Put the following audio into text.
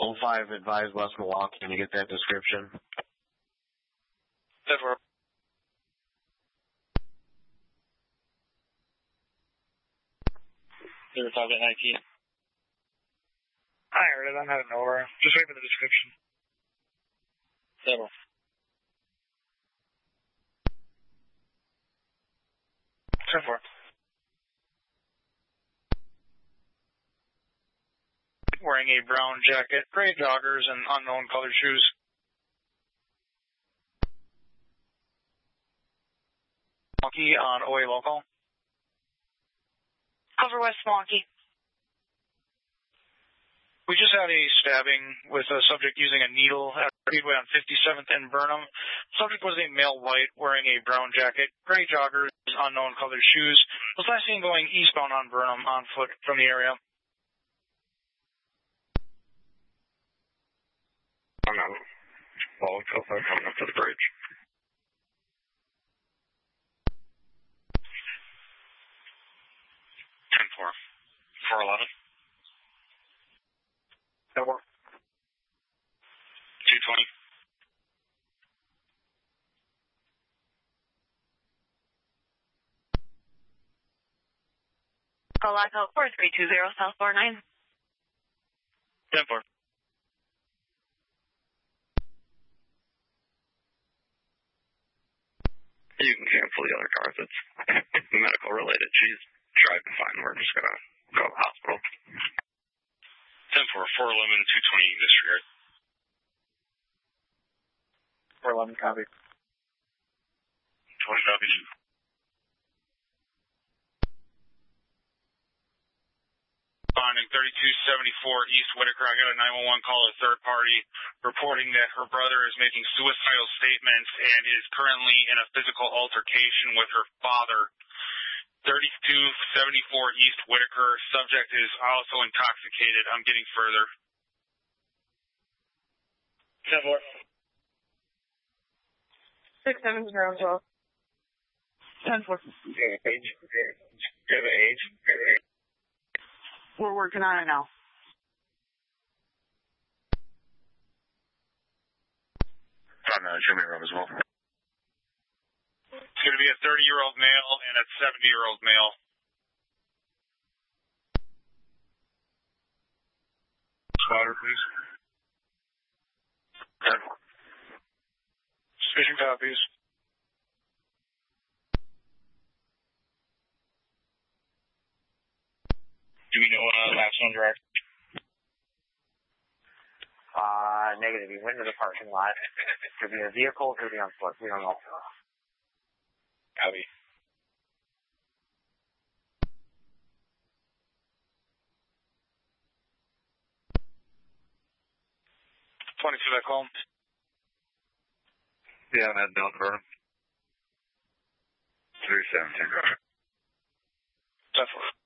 05 advised West Milwaukee. Can you get that description? That's where. They were talking at 19. I heard it. I'm heading over. Just wait for the description. Several. Turn 4. Wearing a brown jacket, gray joggers, and unknown colored shoes. Monkey on OA local. Cover West Milwaukee. We just had a stabbing with a subject using a needle at Speedway on 57th and Burnham. Subject was a male white wearing a brown jacket, gray joggers, unknown colored shoes. Was last seen going eastbound on Burnham on foot from the area. I'm not. Well, coming up to the bridge. Ten 4. 411. 220. Colaco 4320 South 49. 10 4. You can cancel the other cars. It's medical related. She's driving fine. We're just gonna go to the hospital. 10 4. 411, 220 disregard. 411 copy. 20 copy. Responding 3274 East Whitaker. I got a 911 call, a third party, reporting that her brother is making suicidal statements and is currently in a physical altercation with her father. 3274 East Whitaker. Subject is also intoxicated. I'm getting further. 10 4. 6700. 10 4. Age. Give it age. We're working on it now. Show me around as well. It's going to be a 30-year-old male and a 70-year-old male. Spotter, please. Suspicion copies. Do we know last one direct? Negative. You went to the parking lot. Could be a vehicle, could be on foot. We don't know. Copy. 22 back home. Yeah, I'm heading down to Burnham. 317. 10 4.